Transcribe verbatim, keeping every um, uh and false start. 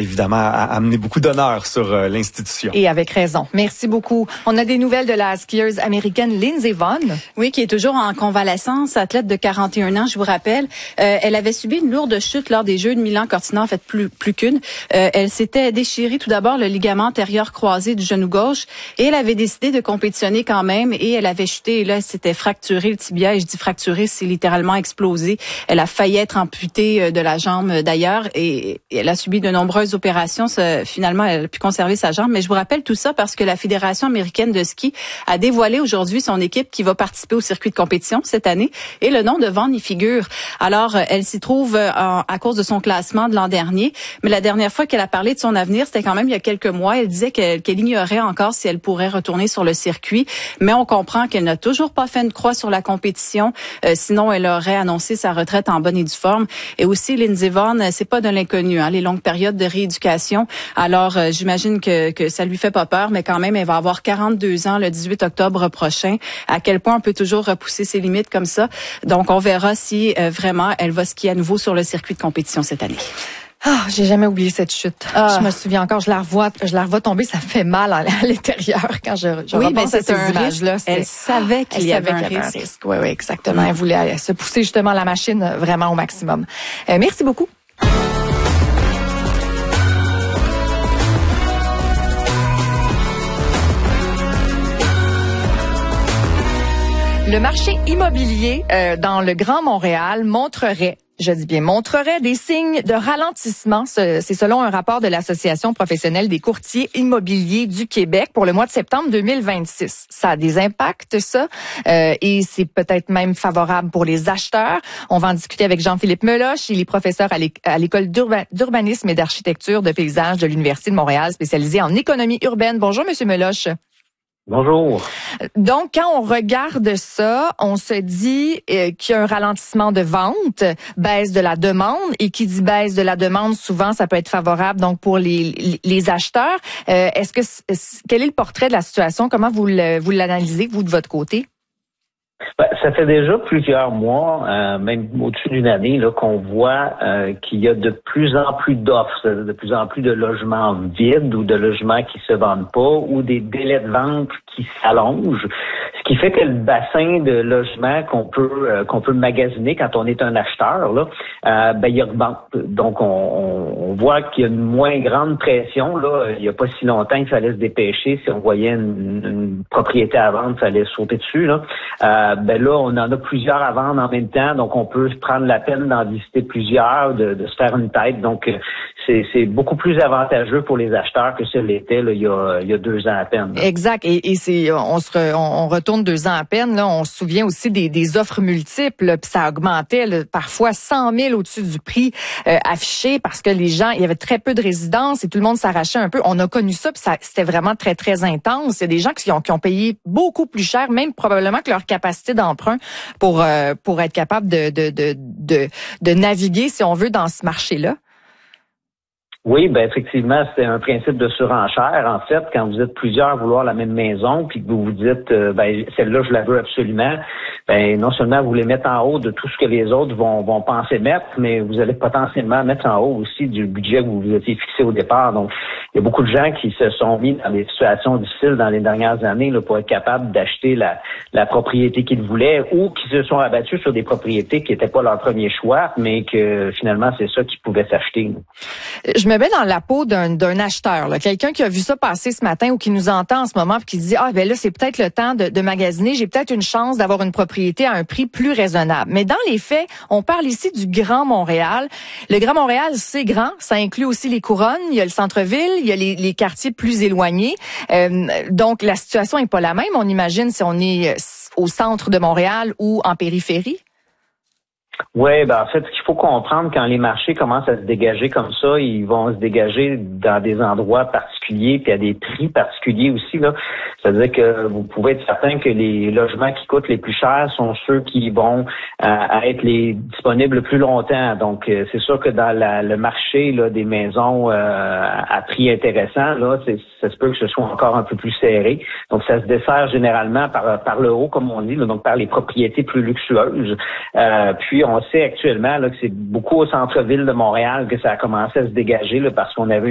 évidemment a amené beaucoup d'honneur sur euh, l'institution. Et avec raison. Merci beaucoup. On a des nouvelles de la skieuse américaine Lindsey Vonn. Oui, qui est toujours en convalescence, athlète de quarante et un ans, je vous rappelle. Euh, elle avait subi une lourde chute lors des Jeux de Milan-Cortina, en fait plus plus qu'une. Euh, elle s'était déchiré tout d'abord le ligament antérieur croisé du genou gauche et elle avait décidé de compétitionner quand même et elle avait chuté et là, elle s'était fracturé le tibia et je dis fracturé, c'est littéralement explosé. Elle a failli être amputée de la jambe d'ailleurs et elle a subi de nombreuses opérations. Ça, finalement, elle a pu conserver sa jambe. Mais je vous rappelle tout ça parce que la Fédération américaine de ski a dévoilé aujourd'hui son équipe qui va participer au circuit de compétition cette année et le nom de Vonn y figure. Alors, elle s'y trouve en, à cause de son classement de l'an dernier. Mais la dernière fois qu'elle a parlé de son avenir, c'était quand même il y a quelques mois. Elle disait qu'elle, qu'elle ignorait encore si elle pourrait retourner sur le circuit. Mais on comprend qu'elle n'a toujours pas fait une croix sur la compétition. Euh, sinon, elle aurait annoncé sa retraite en bonne et due forme. Et aussi, Lindsey Vonn, c'est pas de l'inconnu, hein, les longues périodes de rééducation. Alors, euh, j'imagine que, que ça lui fait pas peur, mais quand même, elle va avoir quarante-deux ans le dix-huit octobre prochain. À quel point on peut toujours repousser ses limites comme ça. Donc, on verra si euh, vraiment elle va skier à nouveau sur le circuit de compétition cette année. Ah, j'ai jamais oublié cette chute. Ah. Je me souviens encore, je la revois, je la revois tomber, ça fait mal à l'intérieur quand je, je oui, repense ben, à ces images-là. Elle savait qu'il y avait un risque. risque. Oui, oui, exactement. Mm. Elle voulait se pousser justement la machine vraiment au maximum. Euh, merci beaucoup. Le marché immobilier euh, dans le Grand Montréal montrerait, je dis bien montrerait, des signes de ralentissement. C'est selon un rapport de l'Association professionnelle des courtiers immobiliers du Québec pour le mois de septembre deux mille vingt-six. Ça a des impacts, ça, euh, et c'est peut-être même favorable pour les acheteurs. On va en discuter avec Jean-Philippe Meloche. Il est professeur à l'École d'urbanisme et d'architecture de paysage de l'Université de Montréal, spécialisé en économie urbaine. Bonjour, Monsieur Meloche. Bonjour. Donc, quand on regarde ça, on se dit euh, qu'il y a un ralentissement de vente, baisse de la demande, et qui dit baisse de la demande, souvent, ça peut être favorable donc pour les, les acheteurs. Euh, est-ce que quel est le portrait de la situation? Comment vous le, vous l'analysez, vous, de votre côté? Ben, ça fait déjà plusieurs mois, euh, même au-dessus d'une année, là, qu'on voit euh, qu'il y a de plus en plus d'offres, de plus en plus de logements vides ou de logements qui se vendent pas ou des délais de vente qui s'allongent. Ce qui fait que le bassin de logements qu'on peut euh, qu'on peut magasiner quand on est un acheteur, là, euh, ben il augmente. Donc on, on, on voit qu'il y a une moins grande pression. Là, il n'y a pas si longtemps qu'il fallait se dépêcher. Si on voyait une, une propriété à vendre, il fallait sauter dessus. Là, euh, ben là, on en a plusieurs à vendre en même temps, donc on peut prendre la peine d'en visiter plusieurs, de, de se faire une tête. Donc c'est, c'est beaucoup plus avantageux pour les acheteurs que ce l'était là, il y a il y a deux ans à peine. Là. Exact. Et, et c'est on se re, on, on retourne deux ans à peine. Là, on se souvient aussi des, des offres multiples, puis ça augmentait là, parfois cent mille au-dessus du prix euh, affiché parce que les gens, il y avait très peu de résidences et tout le monde s'arrachait un peu. On a connu ça, puis ça, c'était vraiment très très intense. Il y a des gens qui ont, qui ont payé beaucoup plus cher, même probablement que leur capacité d'emprunt pour euh, pour être capable de de de de, de naviguer, si on veut, dans ce marché-là. Oui, ben effectivement, c'est un principe de surenchère. En fait, quand vous êtes plusieurs à vouloir la même maison, puis que vous vous dites, euh, ben celle-là, je la veux absolument, ben non seulement vous les mettez en haut de tout ce que les autres vont vont penser mettre, mais vous allez potentiellement mettre en haut aussi du budget que vous vous étiez fixé au départ. Donc, il y a beaucoup de gens qui se sont mis dans des situations difficiles dans les dernières années là, pour être capables d'acheter la, la propriété qu'ils voulaient ou qui se sont abattus sur des propriétés qui n'étaient pas leur premier choix, mais que finalement, c'est ça qui pouvait s'acheter. Je me mets dans la peau d'un, d'un acheteur, là, quelqu'un qui a vu ça passer ce matin ou qui nous entend en ce moment et qui se dit « Ah, ben là, c'est peut-être le temps de, de magasiner. J'ai peut-être une chance d'avoir une propriété à un prix plus raisonnable. » Mais dans les faits, on parle ici du Grand Montréal. Le Grand Montréal, c'est grand. Ça inclut aussi les couronnes. Il y a le centre-ville. Il y a les, les quartiers plus éloignés. Euh, donc, la situation est pas la même, on imagine, si on est au centre de Montréal ou en périphérie. Oui, ben en fait, ce qu'il faut comprendre, quand les marchés commencent à se dégager comme ça, ils vont se dégager dans des endroits particuliers, puis à des prix particuliers aussi, là. C'est-à-dire que vous pouvez être certain que les logements qui coûtent les plus chers sont ceux qui vont euh, être les disponibles le plus longtemps. Donc, euh, c'est sûr que dans la, le marché là, des maisons euh, à prix intéressant, là, c'est, ça se peut que ce soit encore un peu plus serré. Donc, ça se dessert généralement par, par le haut, comme on dit, là, donc par les propriétés plus luxueuses. Euh, puis, on sait actuellement là, que c'est beaucoup au centre-ville de Montréal que ça a commencé à se dégager là, parce qu'on avait